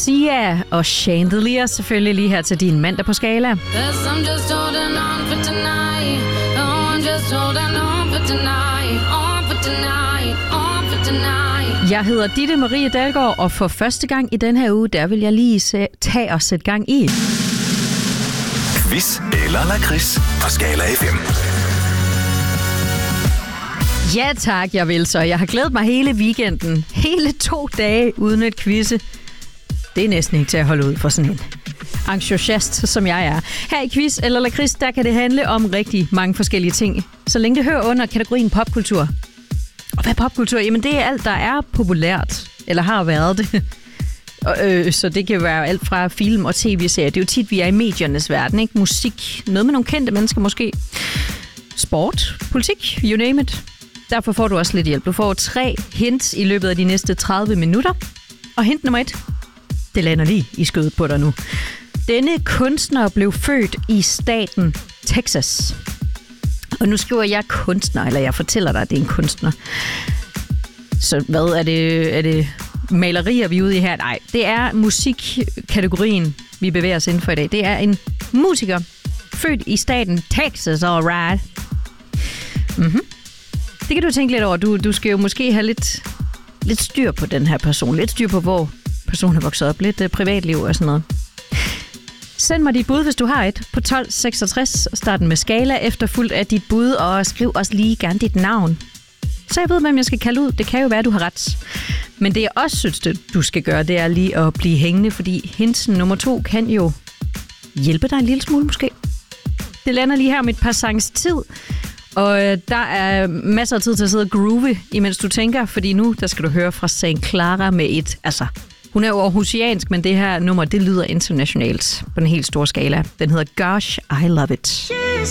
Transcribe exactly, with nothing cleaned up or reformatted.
Sia og Chandelier selvfølgelig lige her til din mandag på Skala. Jeg hedder Ditte Marie Dalgaard, og for første gang i den her uge, der vil jeg lige se, tage og sætte gang i quiz eller lakrids på Skala F M. Ja tak, jeg vil så. Jeg har glædet mig hele weekenden. Hele to dage uden et quizze. Det er næsten ikke til at holde ud for sådan en entusiast, som jeg er. Her i quiz eller lakrids, der kan det handle om rigtig mange forskellige ting. Så længe det hører under kategorien popkultur. Og hvad er popkultur? Jamen det er alt, der er populært. Eller har været det. Øh, så det kan være alt fra film og tv-serier. Det er jo tit, vi er i mediernes verden, ikke? Musik, noget med nogle kendte mennesker måske. Sport, politik, you name it. Derfor får du også lidt hjælp. Du får tre hints i løbet af de næste tredive minutter. Og hint nummer et, det lander lige i skødet på dig nu. Denne kunstner blev født i staten Texas. Og nu skriver jeg kunstner, eller jeg fortæller dig, at det er en kunstner. Så hvad er det? Er det malerier, vi er ude i her? Nej, det er musikkategorien, vi bevæger os inden for i dag. Det er en musiker, født i staten Texas, alright. Mhm. Det kan du tænke lidt over. Du, du skal jo måske have lidt, lidt styr på den her person. Lidt styr på, hvor personen er vokset op. Lidt uh, privatliv og sådan noget. Send mig dit bud, hvis du har et, på tolv seksogtres. Start med Skala efterfulgt af dit bud, og skriv også lige gerne dit navn. Så jeg ved, hvem jeg skal kalde ud. Det kan jo være, at du har ret. Men det jeg også synes, du skal gøre, det er lige at blive hængende, fordi hinsen nummer to kan jo hjælpe dig en lille smule måske. Det lander lige her om et par sangs tid, og der er masser af tid til at sidde og groove, imens du tænker, fordi nu der skal du høre fra Saint Clara med et, altså, hun er jo aarhusiansk, men det her nummer, det lyder internationalt på en helt stor skala. Den hedder Gosh, I Love It.